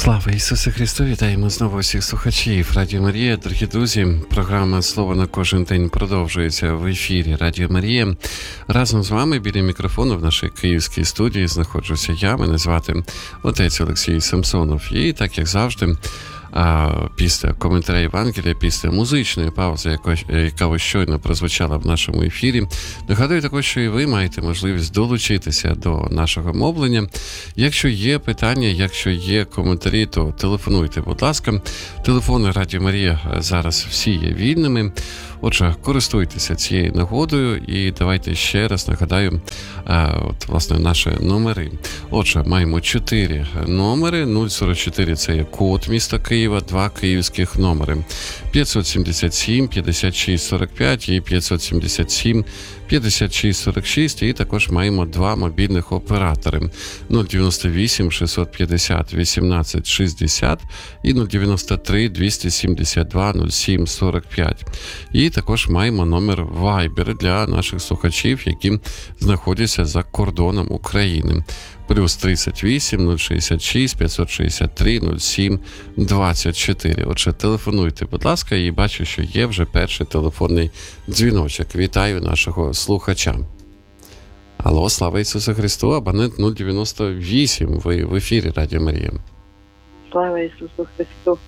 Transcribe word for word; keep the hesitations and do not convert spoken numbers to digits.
Слава Ісусу Христу! Вітаємо знову всіх слухачів Радіо Марія. Дорогі друзі, програма «Слово на кожен день» продовжується в ефірі Радіо Марія. Разом з вами біля мікрофону в нашій київській студії знаходжуся я. Мене звати отець Олексій Самсонов. І так, як завжди, а після коментаря Євангелія, після музичної паузи, яка ось щойно прозвучала в нашому ефірі, нагадую також, що і ви маєте можливість долучитися до нашого мовлення. Якщо є питання, якщо є коментарі, то телефонуйте, будь ласка. Телефони Радіо Марія зараз всі є вільними. Отже, користуйтеся цією нагодою і давайте ще раз нагадаю, от, власне, наші номери. Отже, маємо чотири номери. нуль сорок чотири – це є код міста Києва, два київських номери. п'ятсот сімдесят сім п'ятдесят шість сорок п'ять і п'ятсот сімдесят сім п'ятдесят шість сорок шість. І також маємо два мобільних оператори. нуль дев'яносто вісім шістсот п'ятдесят вісімнадцять шістдесят і нуль дев'яносто три двісті сімдесят два нуль сім сорок п'ять. І також маємо номер Viber для наших слухачів, які знаходяться за кордоном України. Плюс тридцять вісім нуль шістдесят шість п'ятсот шістдесят три нуль сім двадцять чотири. Отже, телефонуйте, будь ласка, і бачу, що є вже перший телефонний дзвіночок. Вітаю нашого слухача. Алло, слава Ісусу Христу, абонент нуль дев'яносто вісім. Ви в ефірі Радіо Марія. Слава Ісусу Христу.